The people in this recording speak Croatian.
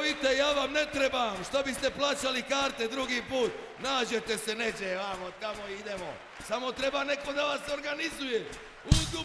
idite, ja vam ne trebam. Što biste plaćali karte drugi put? Nađete se neđe, vamo, tamo idemo. Samo treba neko da vas organizuje.